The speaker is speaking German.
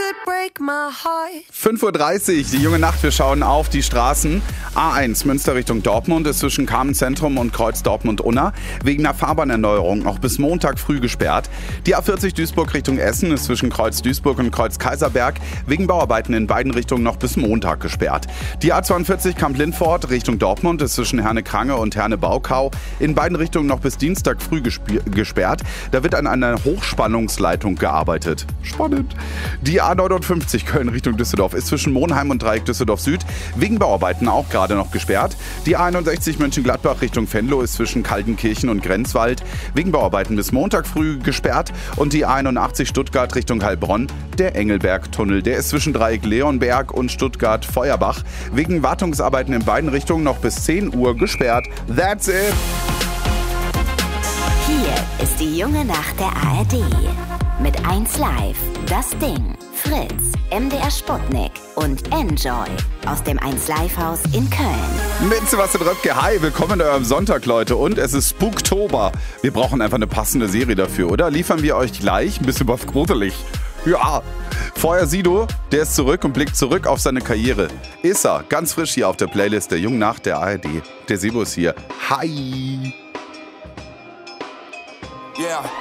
5:30 Uhr, die junge Nacht, wir schauen auf die Straßen. A1 Münster Richtung Dortmund ist zwischen Carmen-Zentrum und Kreuz Dortmund-Unna wegen einer Fahrbahnerneuerung noch bis Montag früh gesperrt. Die A40 Duisburg Richtung Essen ist zwischen Kreuz Duisburg und Kreuz Kaiserberg wegen Bauarbeiten in beiden Richtungen noch bis Montag gesperrt. Die A42 Kamp-Lindfort Richtung Dortmund ist zwischen Herne-Krange und Herne-Baukau in beiden Richtungen noch bis Dienstag früh gesperrt. Da wird an einer Hochspannungsleitung gearbeitet. Spannend. Die A59 Köln Richtung Düsseldorf ist zwischen Monheim und Dreieck Düsseldorf Süd wegen Bauarbeiten auch gerade noch gesperrt. Die A61 Mönchengladbach Richtung Venlo ist zwischen Kaltenkirchen und Grenzwald wegen Bauarbeiten bis Montag früh gesperrt. Und die A81 Stuttgart Richtung Heilbronn, der Engelberg-Tunnel, der ist zwischen Dreieck Leonberg und Stuttgart-Feuerbach wegen Wartungsarbeiten in beiden Richtungen noch bis 10 Uhr gesperrt. That's it! Hier ist die junge Nacht der ARD. Mit 1 Live, Das Ding, Fritz, MDR Sputnik und Enjoy aus dem 1 Live Haus in Köln. Mit Sebastian Röpke, hi, willkommen an eurem Sonntag, Leute. Und es ist Spooktober. Wir brauchen einfach eine passende Serie dafür, oder? Liefern wir euch gleich ein bisschen was gruselig. Ja, vorher Sido, der ist zurück und blickt zurück auf seine Karriere. Ist er, ganz frisch hier auf der Playlist der jungen Nacht der ARD. Der Sibo ist hier. Hi. Yeah,